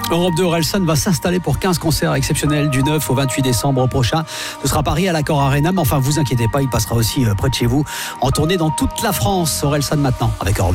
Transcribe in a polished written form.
Europe 2, Orelsan va s'installer pour 15 concerts exceptionnels du 9 au 28 décembre prochain. Ce sera Paris à l'Accor Arena, mais enfin vous inquiétez pas, il passera aussi près de chez vous en tournée dans toute la France. Orelsan maintenant avec Europe 2.